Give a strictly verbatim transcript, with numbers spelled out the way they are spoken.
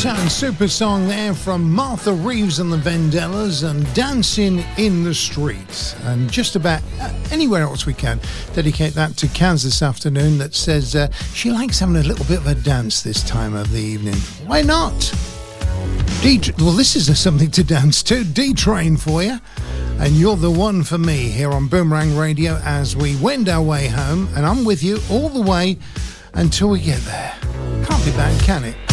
Motown super song there from Martha Reeves and the Vandellas, and Dancing in the Streets. And just about uh, anywhere else we can dedicate that to Kaz this afternoon, that says uh, she likes having a little bit of a dance this time of the evening. Why not? D- well, this is a something to dance to. D-Train for you. And you're the one for me here on Boomerang Radio as we wend our way home. And I'm with you all the way until we get there. Can't be bad, can it?